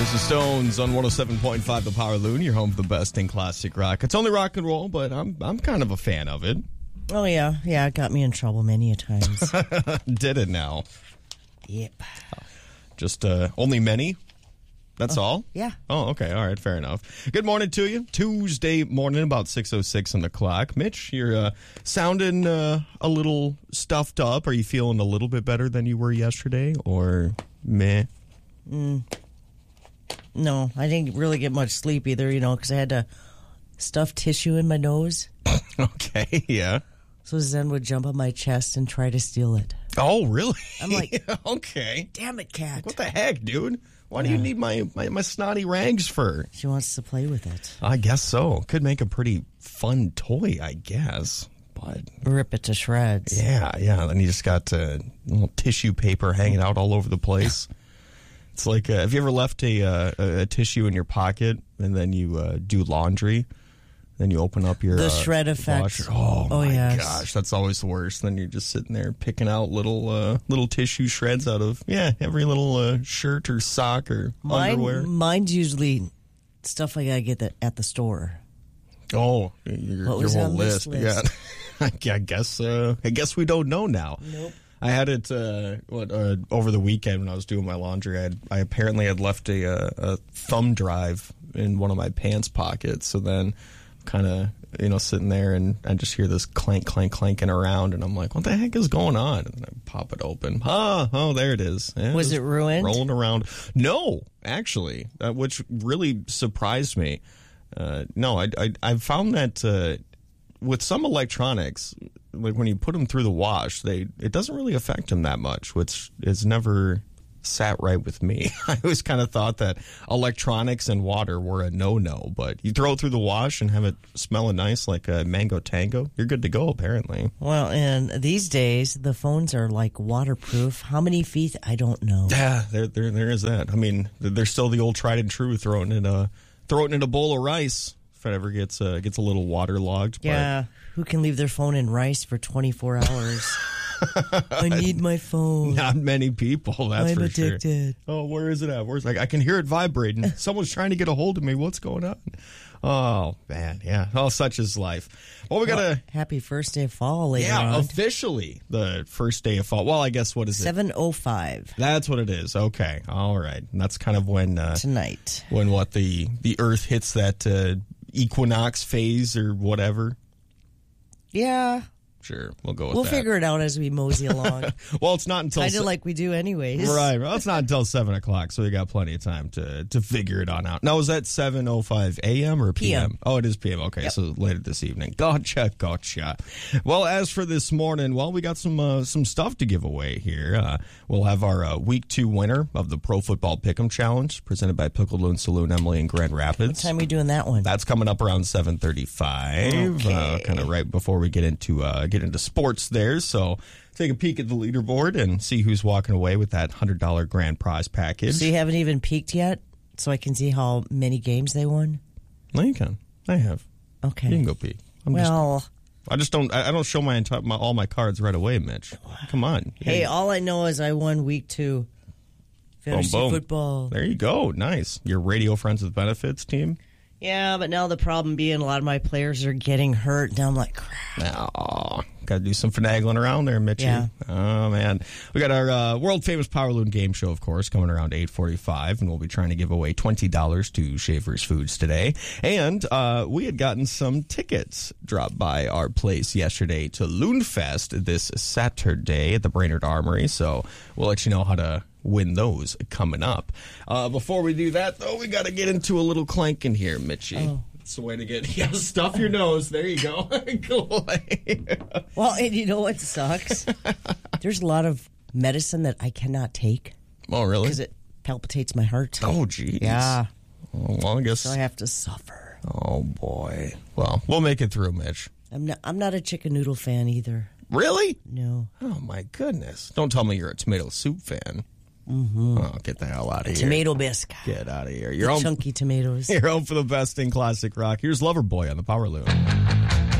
There's the Stones on 107.5 The Power Loon, your home for the best in classic rock. It's only rock and roll, but I'm kind of a fan of it. Oh, yeah. Yeah, it got me in trouble many a times. Did it now? Yep. Just only many? That's all? Yeah. Oh, okay. All right. Fair enough. Good morning to you. Tuesday morning, about 6:06 on the clock. Mitch, you're sounding a little stuffed up. Are you feeling a little bit better than you were yesterday, or meh? No, I didn't really get much sleep either, because I had to stuff tissue in my nose. Okay, yeah. So Zen would jump on my chest and try to steal it. Oh, really? I'm like, okay. Damn it, cat. What the heck, dude? Why do you need my snotty rags for? She wants to play with it. I guess so. Could make a pretty fun toy, I guess. But rip it to shreds. Yeah. Then you just got little tissue paper hanging out all over the place. It's like, have you ever left a tissue in your pocket and then you do laundry? Then you open up your the shred effect. Washer. Oh my yes. gosh, that's always the worst. Then you're just sitting there picking out little tissue shreds out of every little shirt or sock or underwear. Mine's usually stuff like I get at the store. Oh, your whole list. Yeah, I guess we don't know now. Nope. I had it over the weekend when I was doing my laundry. I apparently had left a thumb drive in one of my pants pockets. So then, kind of sitting there, and I just hear this clanking around, and I'm like, "What the heck is going on?" And then I pop it open. Oh, there it is. Yeah, was it ruined? Rolling around? No, actually, which really surprised me. No, I found that with some electronics, like when you put them through the wash, it doesn't really affect them that much, which has never sat right with me. I always kind of thought that electronics and water were a no-no, but you throw it through the wash and have it smelling nice like a mango tango, you're good to go, apparently. Well, and these days, the phones are like waterproof. How many feet? I don't know. Yeah, there is that. I mean, there's still the old tried and true, throw it in a bowl of rice if it ever gets a little waterlogged. Yeah, who can leave their phone in rice for 24 hours? I need my phone. Not many people, that's for sure. I'm addicted. Oh, where is it at? I can hear it vibrating. Someone's trying to get a hold of me. What's going on? Oh, man, yeah. Oh, such is life. Well, we got a happy first day of fall later on. Yeah, officially the first day of fall. Well, I guess what is it? 7:05. That's what it is. Okay, all right. And that's kind of when tonight. When the Earth hits that equinox phase or whatever. Yeah. Sure, we'll go with We'll that. figure it out as we mosey along. Well, it's not until... Kind of like we do anyways. Right. Well, it's not until 7 o'clock, so we got plenty of time to figure it on out. Now, is that 7:05 a.m. or p.m.? Oh, it is p.m. Okay, yep. So later this evening. Gotcha. Well, as for this morning, we got some stuff to give away here. We'll have our Week 2 winner of the Pro Football Pick'em Challenge, presented by Pickle Loon Saloon, Emily in Grand Rapids. What time are we doing that one? That's coming up around 7:35. Okay. Kind of right before we get into sports there. So take a peek at the leaderboard and see who's walking away with that $100 grand prize package. So you haven't even peeked yet, so I can see how many games they won? No, you can. I have. Okay. You can go peek. I don't show all my cards right away, Mitch. Come on. Hey, all I know is I won Week 2 fantasy football. There you go. Nice. Your Radio Friends with Benefits team. Yeah, but now the problem being a lot of my players are getting hurt. Now I'm like, crap. Oh, got to do some finagling around there, Mitchie. Yeah. Oh, man. We got our world-famous Power Loon game show, of course, coming around 8:45, and we'll be trying to give away $20 to Schaefer's Foods today. And we had gotten some tickets dropped by our place yesterday to Loonfest this Saturday at the Brainerd Armory, so we'll let you know how to win those coming up. Before we do that, though, we got to get into a little clanking here, Mitchie. Oh. It's the way to get... Yeah, stuff your nose. There you go. Go away. Well, and you know what sucks? There's a lot of medicine that I cannot take. Oh, really? Because it palpitates my heart. Oh, geez. Yeah. Well, I guess... So I have to suffer. Oh, boy. Well, we'll make it through, Mitch. I'm not a chicken noodle fan either. Really? No. Oh, my goodness. Don't tell me you're a tomato soup fan. Mm-hmm. Oh, get the hell out of here. Tomato bisque. Get out of here. Chunky tomatoes. You're home for the best in classic rock. Here's Loverboy on the Power Loon.